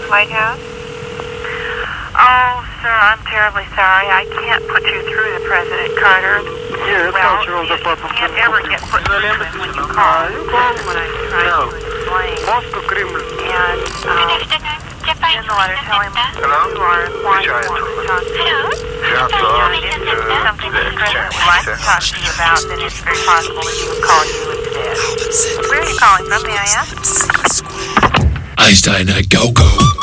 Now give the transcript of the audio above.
White House? Oh, sir, I'm terribly sorry. I can't put you through to President Carter. Yes, well, Cultural Department. You can't ever get put through to him when you call. That's what I'm trying to explain. Moscow, Kremlin. And, in the letter, tell him Hello? you are why you want to talk to him. If it's something that the President would like to talk to you about, then it's very possible that he would call you instead. Where are you calling from, may I ask? Einstein, go, go.